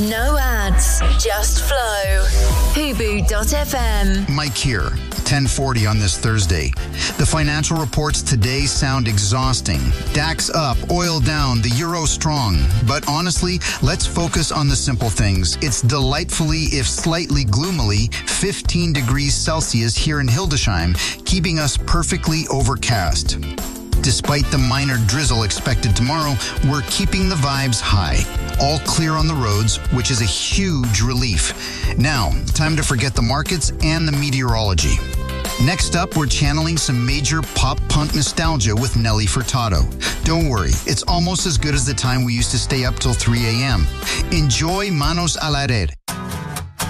No ads, just flow. Hubu.fm. Mike here, 10:40 on this Thursday. The financial reports today sound exhausting. DAX up, oil down, the euro strong. But honestly, let's focus on the simple things. It's delightfully, if slightly gloomily, 15 degrees Celsius here in Hildesheim, keeping us perfectly overcast. Despite the minor drizzle expected tomorrow, we're keeping the vibes high. All clear on the roads, which is a huge relief. Now, time to forget the markets and the meteorology. Next up, we're channeling some major pop-punk nostalgia with Nelly Furtado. Don't worry, it's almost as good as the time we used to stay up till 3 a.m. Enjoy Manos a la Red.